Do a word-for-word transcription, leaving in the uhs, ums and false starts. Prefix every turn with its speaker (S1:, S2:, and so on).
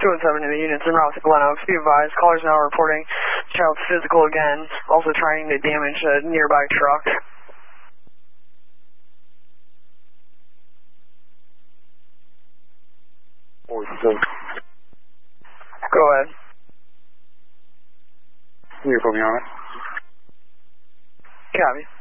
S1: two one seven to the units en route to Glen Oaks. Be advised, callers now reporting child's physical again, also trying to damage a nearby truck. Go ahead.
S2: Can you put me on it?
S1: Copy.